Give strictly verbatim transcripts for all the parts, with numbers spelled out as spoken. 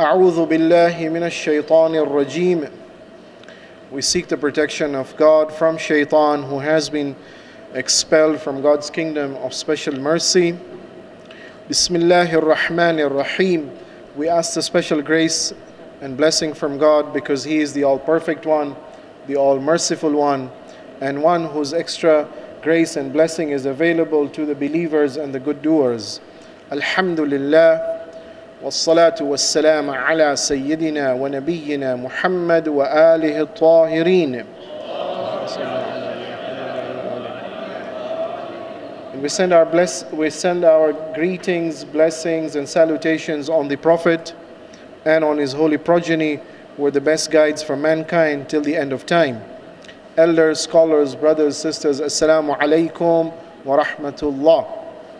أعوذ بالله من الشيطان الرجيم. We seek the protection of God from Shaitan, who has been expelled from God's kingdom of special mercy. Bismillahir Rahmanir Rahim. We ask the special grace and blessing from God because He is the all-perfect one, the all-merciful one, and one whose extra grace and blessing is available to the believers and the good doers. Alhamdulillah. والصلاة والسلام على سيدنا ونبينا محمد وآله الطاهرين. And we send our bless, we send our greetings, blessings, and salutations on the Prophet and on his holy progeny, who are the best guides for mankind till the end of time. Elders, scholars, brothers, sisters, Assalamu alaikum wa rahmatullah.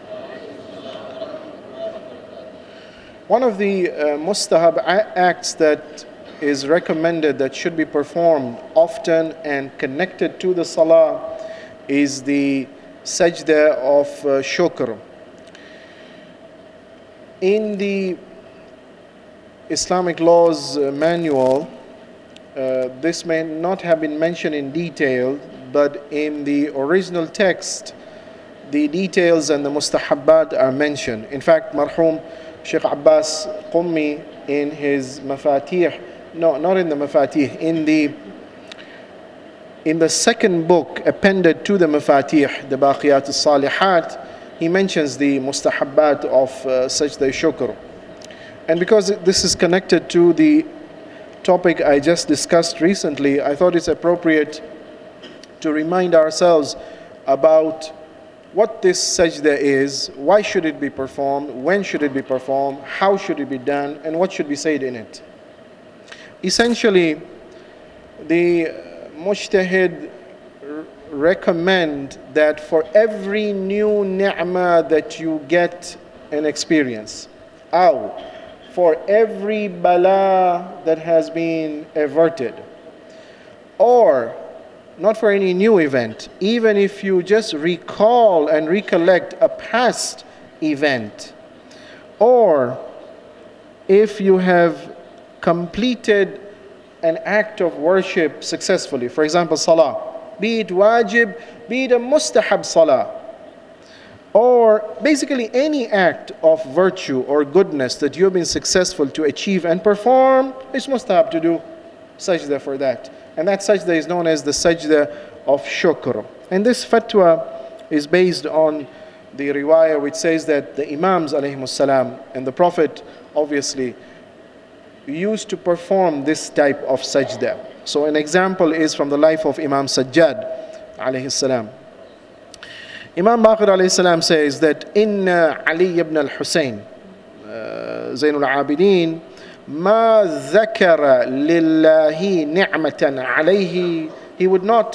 One of the uh, mustahab acts that is recommended that should be performed often and connected to the salah is the sajda of uh, shukr. In the Islamic laws uh, manual, uh, this may not have been mentioned in detail, but in the original text, the details and the mustahabbat are mentioned. In fact, marhum Sheikh Abbas Qummi in his Mafatih, no, not in the Mafatih, in the in the second book appended to the Mafatih, the Baqiyat al-Salihat, he mentions the mustahabbat of uh, sajda shukr. And because this is connected to the topic I just discussed recently, I thought it's appropriate to remind ourselves about what this sajda is, why should it be performed, when should it be performed, how should it be done, and what should be said in it. Essentially, the mujtahid recommend that for every new ni'mah that you get and experience, aw, for every bala that has been averted, or not for any new event, even if you just recall and recollect a past event, or if you have completed an act of worship successfully, for example, salah, be it wajib, be it a mustahab salah, or basically any act of virtue or goodness that you have been successful to achieve and perform, it's mustahab to do sajda for that. And that sajda is known as the sajda of shukr. And this fatwa is based on the riwayah which says that the Imams alayhimus salam and the Prophet obviously used to perform this type of sajda. So an example is from the life of Imam Sajjad alayhis salam. Imam Baqir alayhis salam says that Inna Ali ibn al-Husayn, uh, Zainul Abidin, ما ذكر لله نعمة عليه, he would not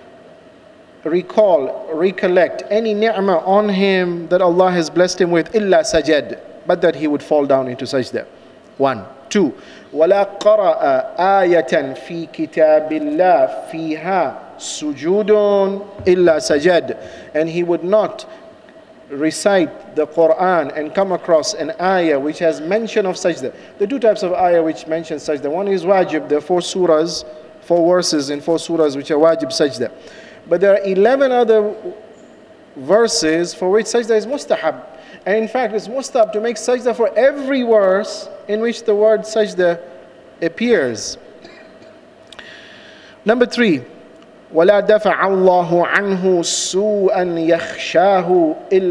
recall, recollect any ni'mah on him that Allah has blessed him with, إلا سجد, but that he would fall down into sajda. One. Two, ولا قرأ آية في كتاب الله فيها سجود إلا سجد, and he would not recite the Quran and come across an ayah which has mention of sajda. The two types of ayah which mention sajda, one is wajib, there are four surahs, four verses in four surahs which are wajib sajda. But there are eleven other verses for which sajda is mustahab. And in fact, it's mustahab to make sajda for every verse in which the word sajda appears. Number three, وَلَا دَفَعَ اللَّهُ عَنْهُ سُوءًا يَخْشَاهُ إِلَّا